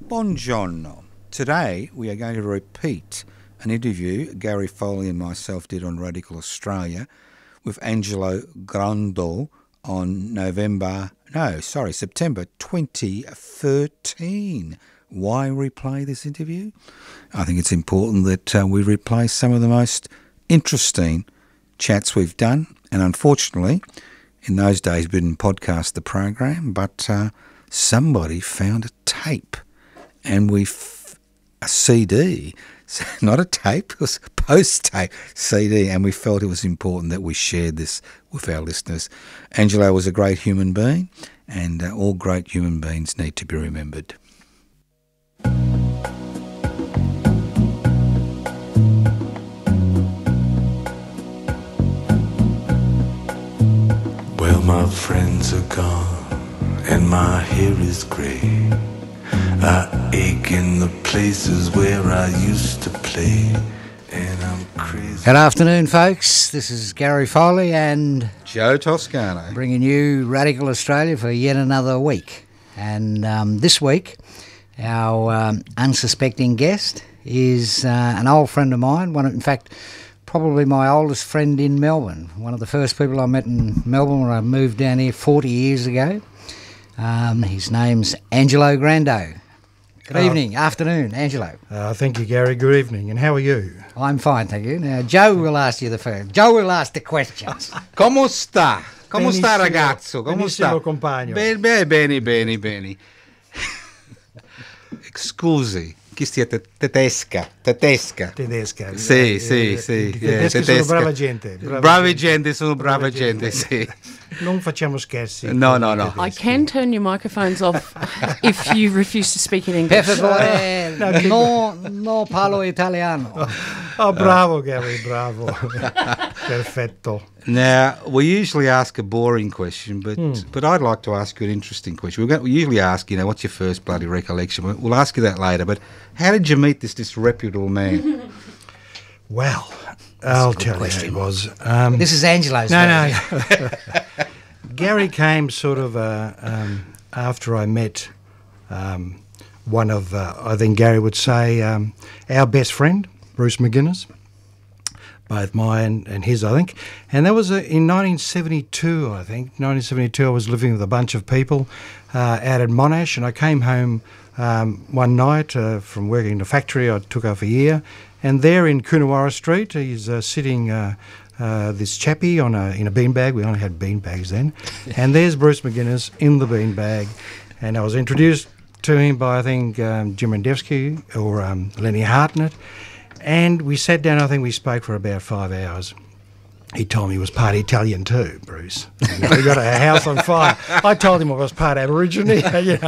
Buongiorno. Today we are going to repeat an interview Gary Foley and myself did on Radical Australia with Angelo Grando on September 2013. Why replay this interview? I think it's important that we replay some of the most interesting chats we've done, and unfortunately in those days we didn't podcast the program, but somebody found a tape and a CD, not a tape, it was a post-tape CD, and we felt it was important that we shared this with our listeners. Angelo was a great human being, and all great human beings need to be remembered. Well, my friends are gone, and my hair is grey. I ache in the places where I used to play, and I'm crazy. Good afternoon, folks. This is Gary Foley and Joe Toscano, bringing you Radical Australia for yet another week. And this week, our unsuspecting guest is an old friend of mine. In fact, probably my oldest friend in Melbourne. One of the first people I met in Melbourne when I moved down here 40 years ago. His name's Angelo Grando. Good evening, afternoon, Angelo. Thank you, Gary. Good evening. And how are you? I'm fine, thank you. Now, Joe will ask you the first. Joe will ask the questions. Come sta? Come sta, ragazzo? Come sta? Compagno. Bene. Scusi, chi siete? Tedesca. Tedesca. Sì. Tedeschi sono brava gente. Sono brava gente, sì. Non facciamo scherzi. No. I can turn your microphones off if you refuse to speak in English. Per favore, no parlo italiano. Oh, bravo, Gary, bravo. Perfetto. Now, we usually ask a boring question, but I'd like to ask you an interesting question. We usually ask, what's your first bloody recollection? We'll ask you that later, but how did you meet this disreputable man? Well, I'll tell you how it was. This is Angelo's. No. Gary came sort of after I met one of, I think Gary would say, our best friend, Bruce McGuinness. Both mine and his, I think. And that was in 1972, I think. 1972, I was living with a bunch of people out at Monash, and I came home one night from working in a factory. I took off a year. And there in Coonawarra Street, he's sitting, this chappie in a beanbag. We only had beanbags then. And there's Bruce McGuinness in the beanbag. And I was introduced to him by, I think, Jim Randevsky or Lenny Hartnett. And we sat down, I think we spoke for about 5 hours. He told me he was part Italian too, Bruce. We got our house on fire. I told him I was part Aborigine,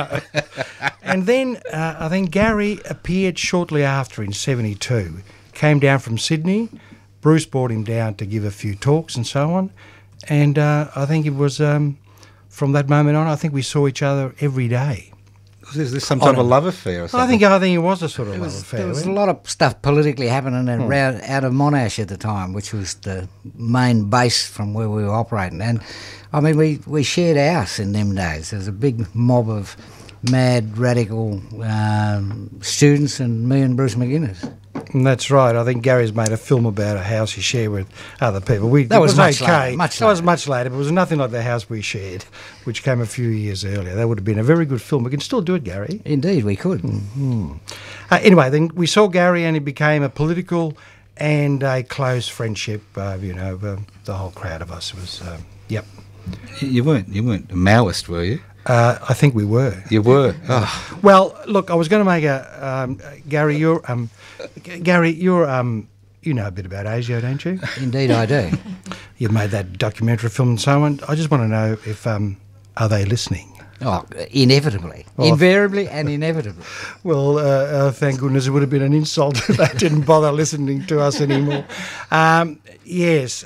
And then I think Gary appeared shortly after in 72. Came down from Sydney. Bruce brought him down to give a few talks and so on. And I think it was from that moment on, I think we saw each other every day. Is this some type of love affair or something? I think it was a sort of love affair. There was a lot of stuff politically happening around out of Monash at the time, which was the main base from where we were operating. And, I mean, we shared a house in them days. There was a big mob of mad, radical students and me and Bruce McGuinness. And that's right. I think Gary's made a film about a house he shared with other people. That was much later. That was much later, but it was nothing like the house we shared, which came a few years earlier. That would have been a very good film. We can still do it, Gary. Indeed, we could. Mm-hmm. Anyway, then we saw Gary and he became a political and a close friendship, the whole crowd of us was, yep. You weren't a Maoist, were you? I think we were. You were? Oh. Well, look, I was going to make Gary, you're you know a bit about Asia, don't you? Indeed I do. You've made that documentary film and so on. I just want to know if, are they listening? Oh, inevitably. Invariably and inevitably. Well, thank goodness it would have been an insult if they didn't bother listening to us anymore. Yes.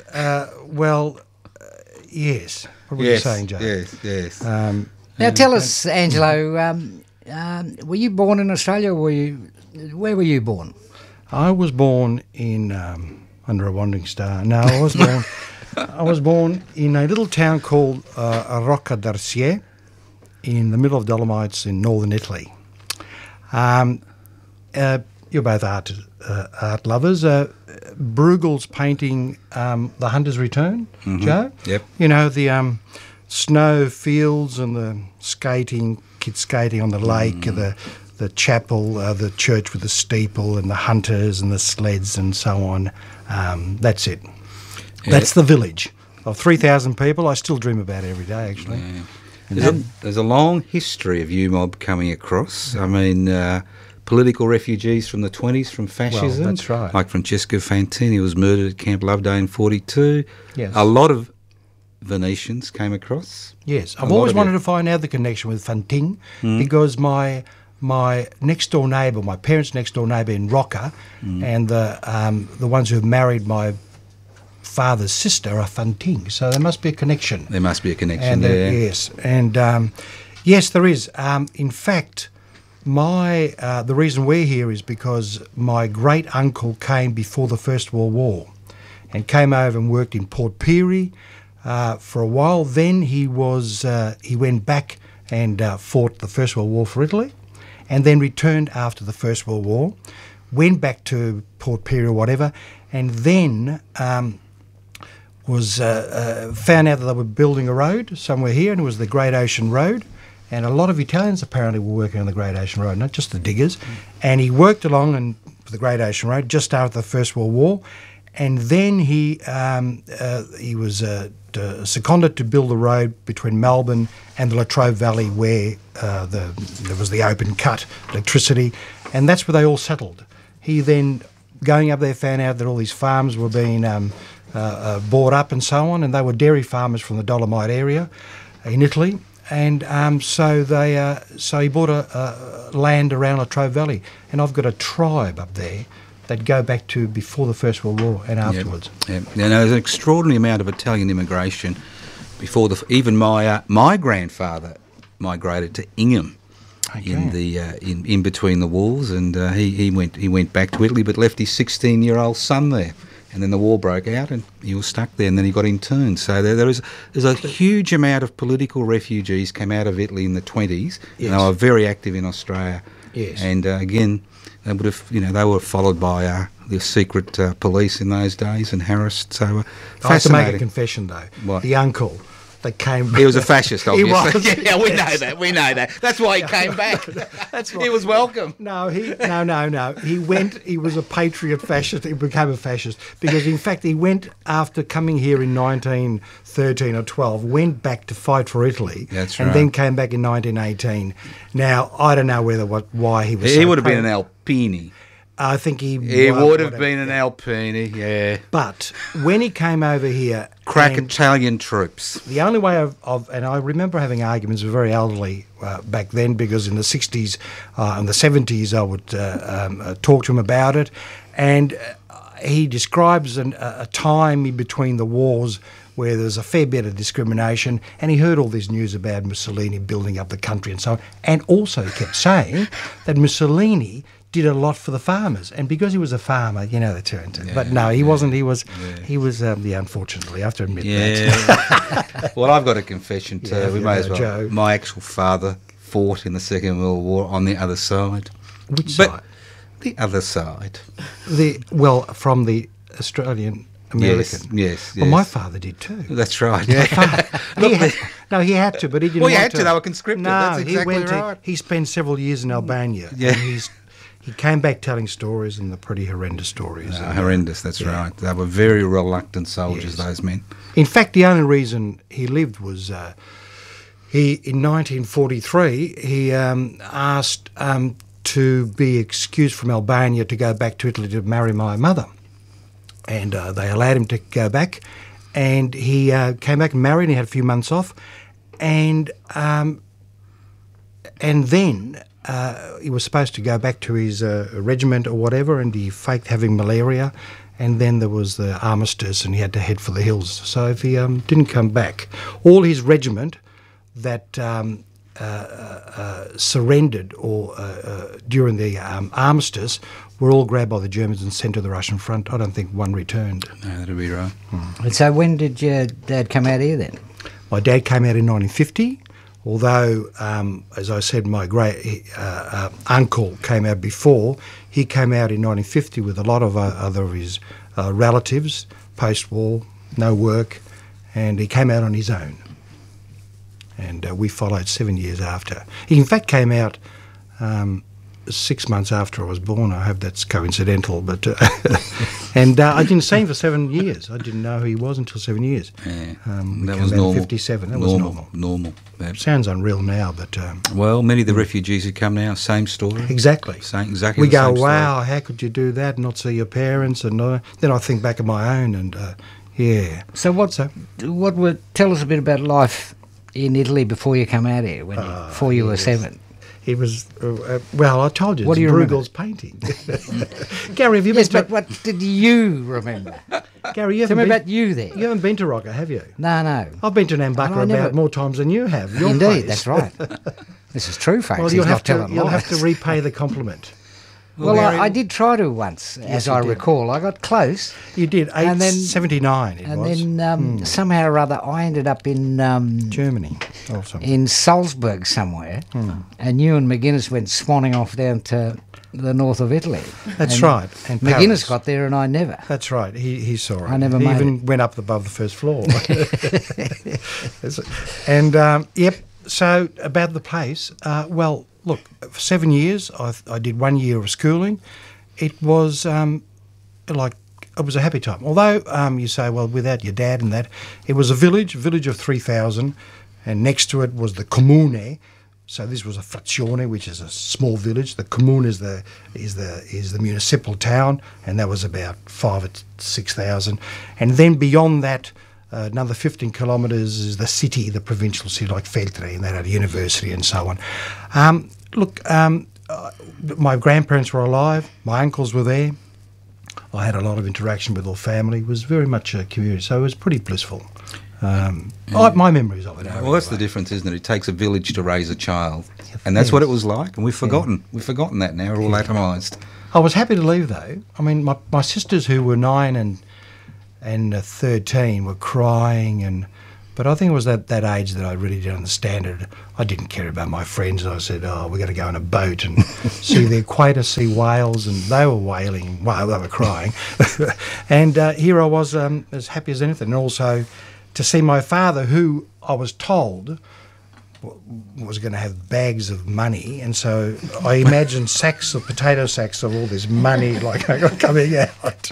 Yes. What were you saying, Joe? Yes. Now tell us, Angelo, were you born in Australia or where were you born? I was born in under a wandering star. No, I was born in a little town called Rocca d'Arcier in the middle of Dolomites in northern Italy. You're both art lovers. Bruegel's painting The Hunter's Return, Joe? Yep. You know, the snow fields and the kids skating on the lake, the chapel, the church with the steeple and the hunters and the sleds and so on. That's it. Yeah. That's the village of 3,000 people. I still dream about it every day, actually. Yeah. There's a long history of UMOB coming across. I mean, political refugees from the 20s from fascism. Well, that's right. Like Francesco Fantini was murdered at Camp Loveday in 1942. Yes. A lot of Venetians came across. Yes, A I've lot always of wanted it. to find out the connection with Fanting because my next door neighbour, my parents' next door neighbour in Rocker, and the ones who married my father's sister are Fanting, so there must be a connection. There must be a connection And there. yes, and yes, there is. In fact, the reason we're here is because my great uncle came before the First World War, and came over and worked in Port Pirie for a while. Then he went back and fought the First World War for Italy, and then returned after the First World War, went back to Port Pirie or whatever, and then was found out that they were building a road somewhere here, and it was the Great Ocean Road. And a lot of Italians apparently were working on the Great Ocean Road, not just the diggers. And he worked along the Great Ocean Road just after the First World War. And then he was seconded to build the road between Melbourne and the Latrobe Valley, where there was the open cut electricity, and that's where they all settled. He then, going up there, found out that all these farms were being bought up and so on, and they were dairy farmers from the Dolomite area in Italy. And so he bought a land around Latrobe Valley, and I've got a tribe up there that go back to before the First World War and afterwards. Yep. Now, there's an extraordinary amount of Italian immigration before even my grandfather migrated to Ingham in between the wars, and he went back to Italy, but left his 16-year-old son there. And then the war broke out, and he was stuck there, and then he got interned. So there's a huge amount of political refugees came out of Italy in the 20s, and they were very active in Australia. Yes. And again, they were followed by the secret police in those days and harassed. So I have to fascinating. make a confession, though. What? The uncle that came... He was a fascist, obviously. He was. Yeah, we know that. That's why he came back. That's right. He was welcome. No. He was a patriot fascist. He became a fascist because, in fact, he went after coming here in 1913 or 12, went back to fight for Italy. That's and right. then came back in 1918. Now, I don't know why he was He so would have been an patriot. Alpini. I think he would have been an Alpini, yeah. But when he came over here... Crack and Italian troops. the only way and I remember having arguments with very elderly back then, because in the 60s and the 70s I would talk to him about it, and he describes a time in between the wars where there was a fair bit of discrimination, and he heard all this news about Mussolini building up the country and so on, and also he kept saying that Mussolini did a lot for the farmers, and because he was a farmer, the turn. But no, he wasn't. He was, unfortunately, I have to admit that. Well, I've got a confession too. Yeah, we may as well. Joe. My actual father fought in the Second World War on the other side. Which But side? the other side. From the Australian American. Yes. Well, my father did too. That's right. He had to, but he didn't. Well, he want had to. They were conscripted. No, That's exactly he right. He spent several years in Albania. Yeah. And he came back telling stories, and the pretty horrendous stories. And, Horrendous, that's right. They were very reluctant soldiers, Yes. those men. In fact, the only reason he lived was in 1943 he asked to be excused from Albania to go back to Italy to marry my mother, and they allowed him to go back, and he came back and married, and he had a few months off, and then he was supposed to go back to his regiment or whatever, and he faked having malaria, and then there was the armistice and he had to head for the hills. So if he didn't come back, all his regiment that surrendered or during the armistice were all grabbed by the Germans and sent to the Russian front. I don't think one returned. No, that'd be right. And so when did your dad come out here then? My dad came out in 1950. although, as I said, my great uncle came out before, he came out in 1950 with a lot of other of his relatives, post-war, no work, and he came out on his own. And we followed 7 years after. He, in fact, came out 6 months after I was born. I hope that's coincidental, but and I didn't see him for 7 years. I didn't know who he was until 7 years. Yeah, We that came was out in normal. 57. That was normal. Normal. Yeah. Sounds unreal now, but Well, many of the refugees who come now, same story. exactly. Exactly. We the go, same story. wow, how could you do that and not see your parents? And then I think back of my own, and yeah. So tell us a bit about life in Italy before you come out here, before you were 7. It was, well, I told you, What it's do you remember? Bruegel's painting. Gary, have you Yes, been but what did you remember? Gary, you Tell haven't me been, about you there. you haven't been to Rocca, have you? No. I've been to Nambucca I never- about more times than you have. Your Indeed, place. that's right. This is true, folks. Well, He's not telling you'll lies. have to repay the compliment. Well, Gary- I did try to once, as you I did. recall. I got close, You did, And then- 79 it and was. then somehow or other I ended up in Germany or something. in Salzburg somewhere, and you and McGuinness went swanning off down to the north of Italy. That's And right. And McGuinness Paris. got there and I never. That's right. He saw it. I never he made even went up above the first floor. And yep. So about the place. Well, look, for 7 years, I did 1 year of schooling. It was like it was a happy time. Although you say, well, without your dad and that, it was a village of 3,000, and next to it was the comune. So this was a frazione, which is a small village. The commune is the municipal town, and that was about 5,000 or 6,000. And then beyond that, another 15 kilometres is the city, the provincial city, like Feltre, and that had a university and so on. My grandparents were alive. My uncles were there. I had a lot of interaction with all family. It was very much a community, so it was pretty blissful. My memories of it. Well, that's the difference, isn't it? It takes a village to raise a child, and that's what it was like. And we've forgotten. We've forgotten that now. We're all atomised. I was happy to leave, though. I mean, my sisters, who were 9 and 13, were crying, but I think it was that age that I really didn't understand it. I didn't care about my friends. I said, we're going to go on a boat and see the equator, see whales, and they were wailing. Well, they were crying. And here I was as happy as anything. And also to see my father, who I was told was going to have bags of money, and so I imagined potato sacks of all this money like coming out.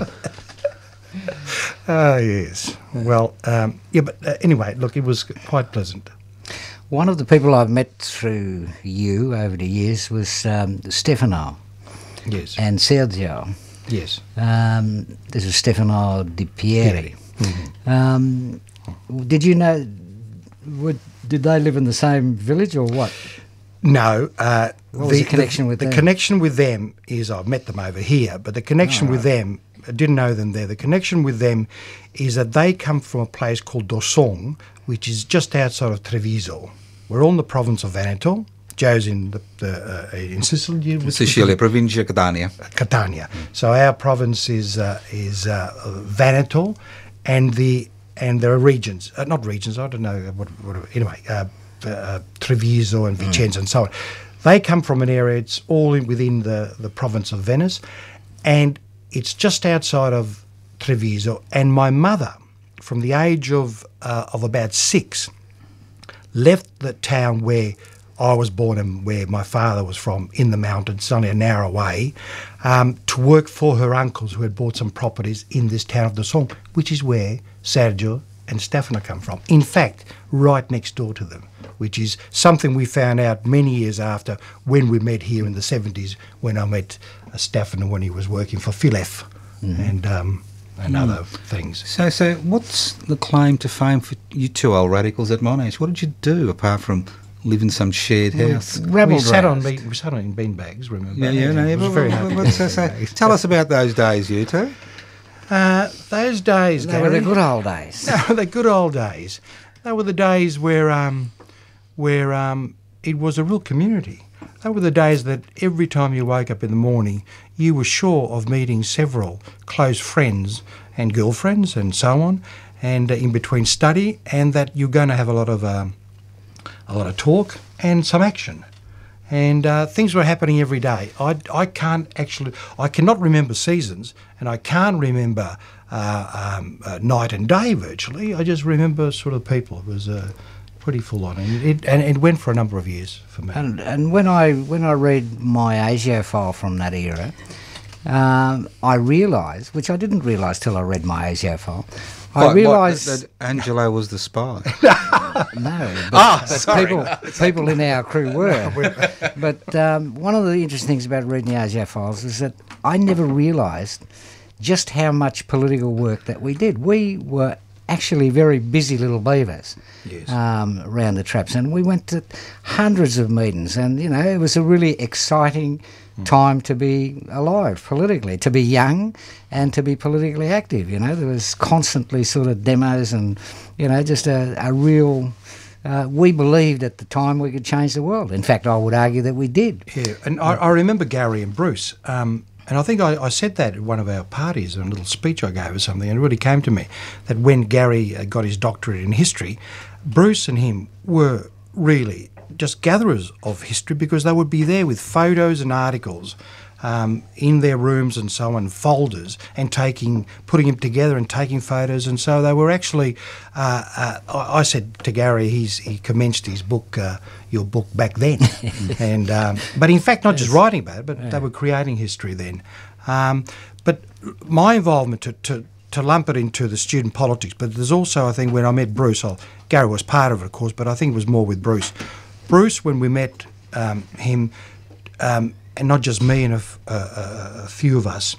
Oh, yes. Well, but anyway, look, it was quite pleasant. One of the people I've met through you over the years was Stefano Yes. and Sergio. Yes. This is Stefano Di Pieri. Mm-hmm. Did you know? Did they live in the same village or what? No. What was the connection with them? The connection with them is I've met them over here, but the connection with them, I didn't know them there. The connection with them is that they come from a place called Dosong, which is just outside of Treviso. We're all in the province of Veneto. Joe's in in Sicily. Sicilia, Provincia Catania. Catania. So our province is Veneto, and there are regions, not regions. I don't know what anyway. Treviso and Vicenza and so on. They come from an area. It's all within the province of Venice, and it's just outside of Treviso. And my mother, from the age of about 6, left the town where I was born and where my father was from, in the mountains, only an hour away, to work for her uncles who had bought some properties in this town of Dosong, which is where Sergio and Stefano come from. In fact, right next door to them, which is something we found out many years after when we met here in the 70s, when I met Stefano when he was working for Philef and other things. So what's the claim to fame for you two old radicals at Monash? What did you do apart from live in some shared house? Rabble We sat on roused. in beanbags, remember? It was very happy. Tell us about those days, you two. Those days, They were the Gary, good old days. they were the good old days. They were the days where it was a real community. They were the days that every time you woke up in the morning, you were sure of meeting several close friends and girlfriends and so on, and in between study, and that you're going to have a lot of a lot of talk and some action. And things were happening every day. I cannot remember seasons, and I can't remember night and day virtually. I just remember sort of people. It was pretty full on, and it went for a number of years for me. And when I read my ASIO file from that era, I realised, which I didn't realise till I read my ASIO file, I realised that Angelo was the spy. No, but people in our crew were. But one of the interesting things about reading the ASIO files is that I never realised just how much political work that we did. We were actually very busy little beavers. Yes. Around the traps, and we went to hundreds of meetings, and it was a really exciting time to be alive politically, to be young and to be politically active. There was constantly sort of demos and just a real we believed at the time we could change the world. In fact, I would argue that we did. Yeah, and I remember Gary and Bruce, and I think I said that at one of our parties, in a little speech I gave or something, and it really came to me that when Gary got his doctorate in history, Bruce and him were really just gatherers of history, because they would be there with photos and articles in their rooms and so on, folders, and putting them together and taking photos. And so they were actually, I said to Gary, he commenced his book, your book back then. And but in fact, not just writing about it, but they were creating history then. But my involvement to lump it into the student politics, but there's also, I think, when I met Bruce, Gary was part of it, of course, but I think it was more with Bruce. Bruce, when we met him, and not just me and a few of us,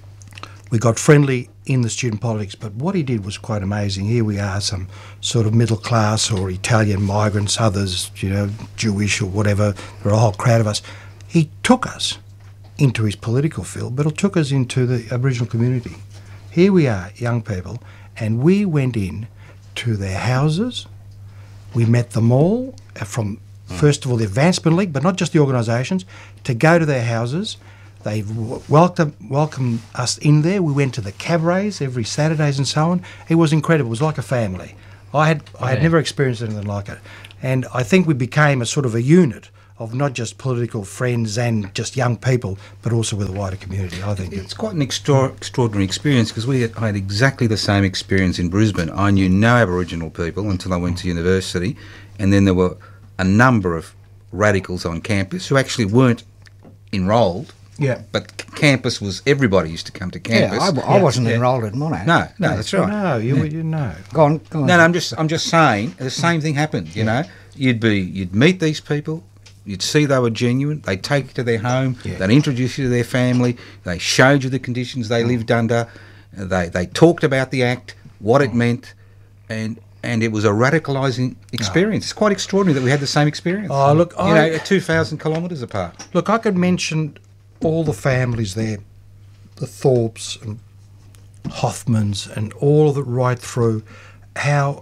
we got friendly in the student politics, but what he did was quite amazing. Here we are, some sort of middle class or Italian migrants, others, Jewish or whatever, there are a whole crowd of us. He took us into his political field, but it took us into the Aboriginal community. Here we are, young people, and we went in to their houses. We met them all from, first of all, the Advancement League, but not just the organisations, to go to their houses. They welcomed us in there. We went to the cabarets every Saturdays and so on. It was incredible. It was like a family. I had never experienced anything like it. And I think we became a sort of a unit of not just political friends and just young people, but also with the wider community, I think. It's quite an extraordinary experience, because I had exactly the same experience in Brisbane. I knew no Aboriginal people until I went to university, and then there were a number of radicals on campus who actually weren't enrolled. Yeah. But campus was, everybody used to come to campus. Yeah, I wasn't enrolled at Monash. No, that's right. No, you know. Go on. No, I'm just saying the same thing happened. You'd meet these people. You'd see they were genuine. They'd take you to their home. Yeah. They'd introduce you to their family. They showed you the conditions they lived under. They talked about the act, what it meant, and it was a radicalising experience. It's quite extraordinary that we had the same experience. Oh, look, 2,000 kilometres apart. Look, I could mention all the families there, the Thorpes and Hoffmans and all of it right through, how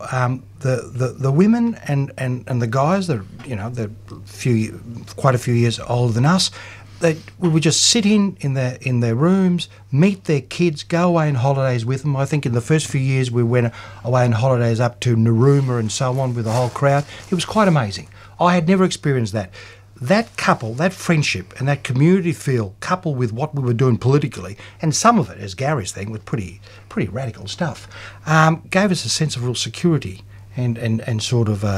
the women and the guys that they're quite a few years older than us, we would just sit in their rooms, meet their kids, go away on holidays with them. I think in the first few years we went away on holidays up to Narooma and so on with the whole crowd. It was quite amazing. I had never experienced that. That couple, that friendship and that community feel, coupled with what we were doing politically, and some of it, as Gary's thing, was pretty radical stuff, gave us a sense of real security and sort of,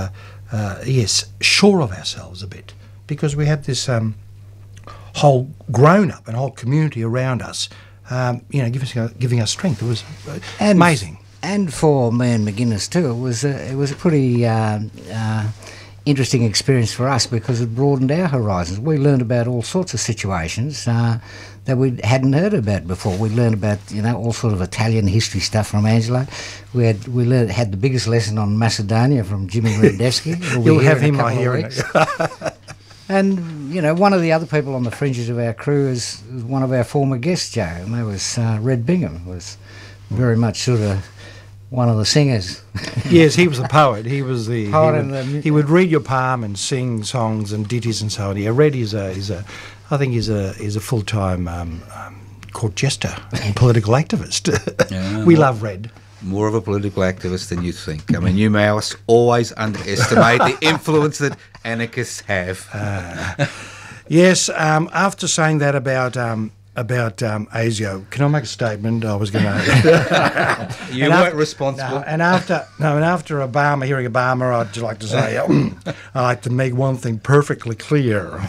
sure of ourselves a bit, because we had this whole grown-up and whole community around us, giving us strength. It was amazing. And for me and McGuinness too, it was a pretty interesting experience for us, because it broadened our horizons. We learned about all sorts of situations that we hadn't heard about before. We learned about all sort of Italian history stuff from Angelo. We had the biggest lesson on Macedonia from Jimmy Rendevsky. You'll have him, I hear it. And one of the other people on the fringes of our crew is one of our former guests, Joe, and that was Red Bingham. Was very much sort of one of the singers. Yes, he was a poet. He was the poet. He would read your palm and sing songs and ditties and so on. Yeah, Red is a full-time court jester and political activist. Yeah, we love Red. more of a political activist than you think. I mean, you Maoists always underestimate the influence that anarchists have. Yes, after saying that about ASIO, can I make a statement? I was going to... You weren't responsible. And after Obama, hearing Obama, I'd just like to say, I like to make one thing perfectly clear.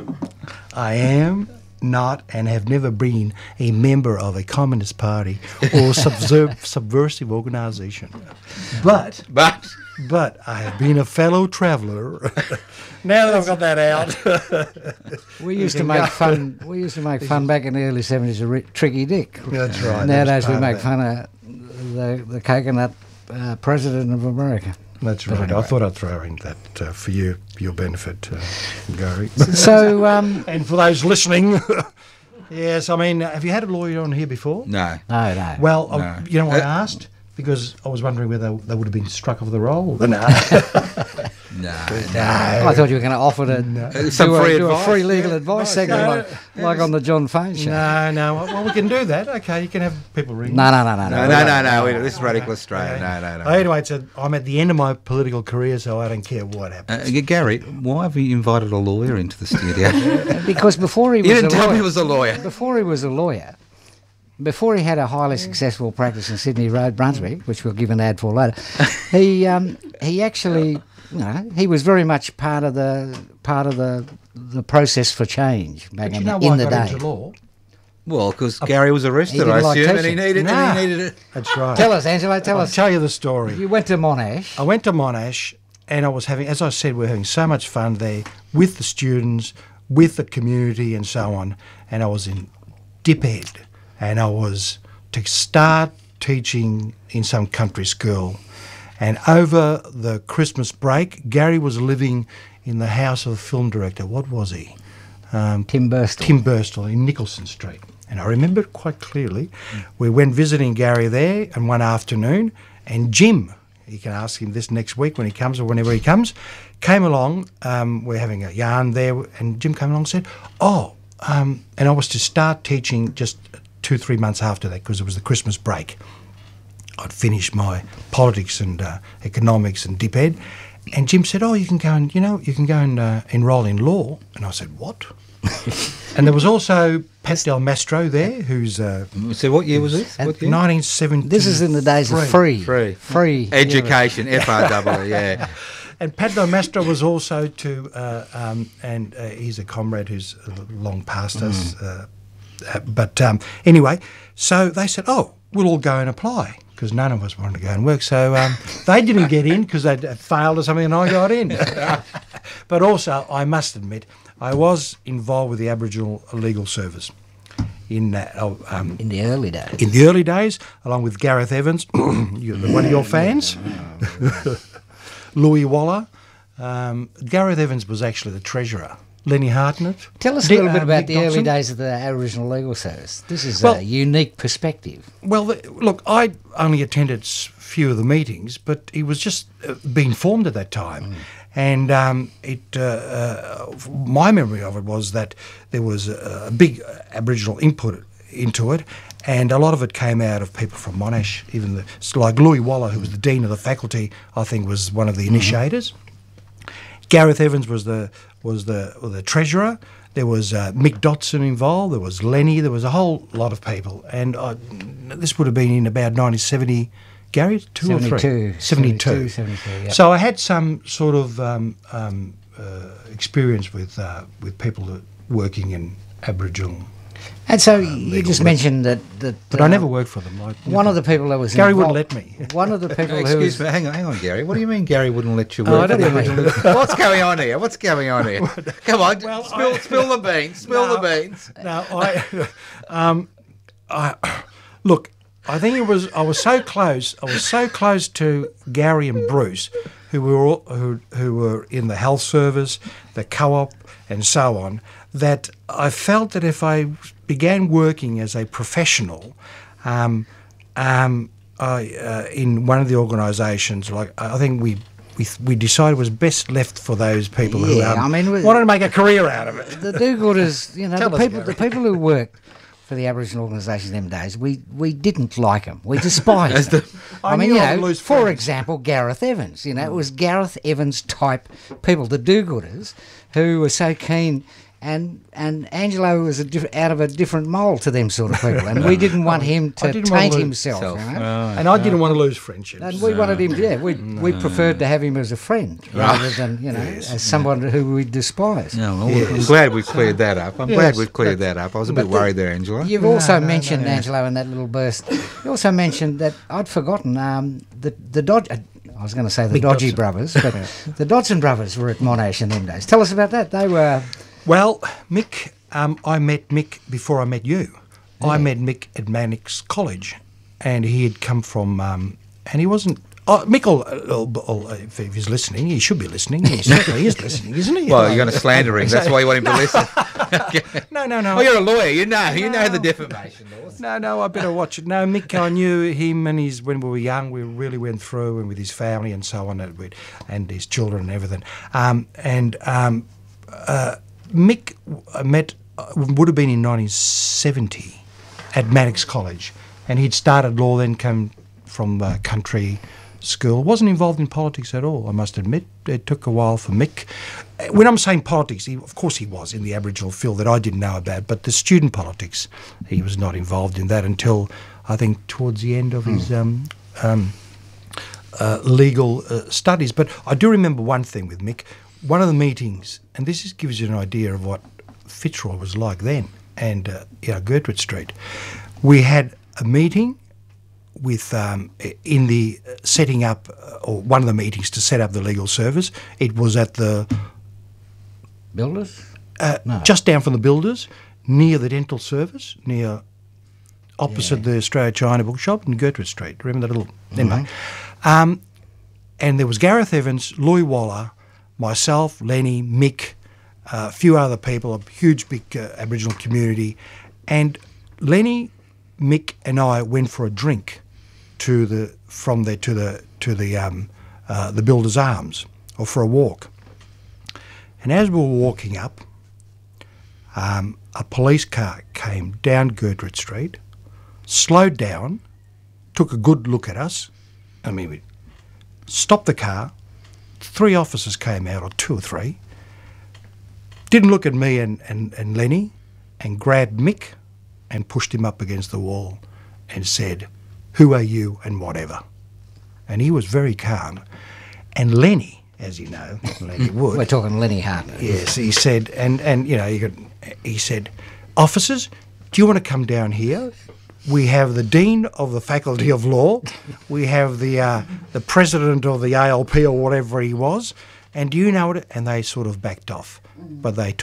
I am not and have never been a member of a communist party or subversive organisation. But I have been a fellow traveller. Now that I've got that out, We used to make fun. We used to make fun back in the early 70s of Tricky Dick. That's right. Nowadays we that was part make of fun of the coconut president of America. That's right. I thought I'd throw in that for your benefit, Gary. So, And for those listening, yes, I mean, have you had a lawyer on here before? No. no. Well, No. you know what I asked? Because I was wondering whether they would have been struck off the roll. No. No. I thought you were going to offer to Some do, free do a advice. free legal advice segment No. like on the John Fane show. No. Well, we can do that. Okay, you can have people ring. No. No. This is Radical Australia. No. Anyway, I'm at the end of my political career, so I don't care what happens. Gary, why have you invited a lawyer into the studio? Because before he was You didn't a tell lawyer, me he was a lawyer. before he was a lawyer, before he had a highly successful practice in Sydney Road, Brunswick, which we'll give an ad for later, he actually, he was very much part of the process for change back But you in, know the, why in I the got day. into law? Well, because Gary was arrested, didn't I like assume, and teaching. he needed it. That's right. Tell us, Angelo. Tell I'll us. tell you the story. You went to Monash. I went to Monash and I was having, as I said, we're having so much fun there with the students, with the community and so on. And I was in Diphead and I was to start teaching in some country school. And over the Christmas break, Gary was living in the house of a film director. What was he? Tim Burstall. Tim Burstall in Nicholson Street. And I remember it quite clearly. We went visiting Gary there and one afternoon, and Jim, you can ask him this next week when he comes or whenever he comes, came along. We're having a yarn there, and Jim came along and said, and I was to start teaching just 2-3 months after that because it was the Christmas break. I'd finished my politics and economics and Diphead. And Jim said, you can go and, enrol in law. And I said, what? And there was also Pat Del Mastro there, who's So what year was this? What year? 1970. This is in the days of free Education, FRW, yeah. And Pat Del Mastro was also he's a comrade who's long past us. But anyway, so they said, we'll all go and apply because none of us wanted to go and work. So they didn't get in because they'd failed or something and I got in. But also, I must admit, I was involved with the Aboriginal Legal Service in in the early days. In the early days, along with Gareth Evans, one of your fans, Louis Waller. Gareth Evans was actually the treasurer. Lenny Hartnett. Tell us a little bit about Nick the early Dodson. days of the Aboriginal Legal Service. This is Well- a unique perspective. Well, look, I only attended few of the meetings, but he was just being formed at that time. And my memory of it was that there was a big Aboriginal input into it, and a lot of it came out of people from Monash. Even like Louis Waller, who was the dean of the faculty, I think was one of the initiators. Gareth Evans was the treasurer. There was Mick Dotson involved. There was Lenny. There was a whole lot of people, and this would have been in about 1970. Gary, 72. 72, yeah. So I had some sort of experience with people working in Aboriginal. And so you just mentioned that But I never worked for them. one of the people that was Gary involved, wouldn't let me. One of the people who Excuse was, me, hang on, Gary. What do you mean Gary wouldn't let you I work? don't know. What's going on here? Come on, spill the beans. Spill the beans. No, look. I think I was so close. I was so close to Gary and Bruce, who were in the health service, the co-op, and so on, that I felt that if I began working as a professional, in one of the organisations, like I think we decided it was best left for those people who wanted to make a career out of it. the do-gooders, Tell us, the people who work for the Aboriginal organisations in them days, we didn't like them. We despised them. I mean, knew you I would know, lose for friends. example, Gareth Evans. You know, it was Gareth Evans type people, the do-gooders, who were so keen. And Angelo was out of a different mould to them sort of people, and we didn't want him to didn't want taint to lose himself. You know? And I didn't want to lose friendships. And we wanted him, we preferred to have him as a friend rather than, you know, as someone who we despise. No, well, I'm glad we've cleared that up. I'm glad we've cleared that up. I was a bit worried there, Angela. You've also mentioned, Angelo, in that little burst, you also mentioned that I'd forgotten the Dodge. I was going to say the Dodgy Dodson. brothers, but the Dodson brothers were at Monash in them days. Tell us about that. They were... Well, Mick, I met Mick before I met you. Yeah. I met Mick at Mannix College, and he had come from, and he wasn't. Oh, Mick, if he's listening, he should be listening. He certainly is listening, isn't he? Well, you're going to slander him. That's why you want him to listen. No. Oh, you're a lawyer. You know the defamation laws. No, I better watch it. No, Mick, I knew him and when we were young, we really went through, and with his family and so on, and his children and everything. Mick would have been in 1970 at Mannix College, and he'd started law, then come from country school. Wasn't involved in politics at all, I must admit. It took a while for Mick. When I'm saying politics, of course he was in the Aboriginal field that I didn't know about, but the student politics, he was not involved in that until, I think, towards the end of his legal studies. But I do remember one thing with Mick. One of the meetings, and this gives you an idea of what Fitzroy was like then, and Gertrude Street. We had a meeting with in the setting up, or one of the meetings to set up the legal service. It was at the Builders? just down from the Builders, near the dental service, opposite the Australia China bookshop in Gertrude Street. Remember that little? Anyway, and there was Gareth Evans, Louis Waller, myself, Lenny, Mick, a few other people, a huge big Aboriginal community, and Lenny, Mick, and I went for a drink from there to the Builders Arms, or for a walk. And as we were walking up, a police car came down Gertrude Street, slowed down, took a good look at us. I mean, we stopped the car. 3 officers came out, or 2 or 3, didn't look at me and Lenny, and grabbed Mick and pushed him up against the wall and said, "Who are you and whatever?" And he was very calm. And Lenny, as you know, Lenny Wood. We're talking Lenny Hartnett. Yes, he said, he said, "Officers, do you want to come down here? We have the Dean of the Faculty of Law, we have the President of the ALP or whatever he was, and do you know what?" And they sort of backed off, but they took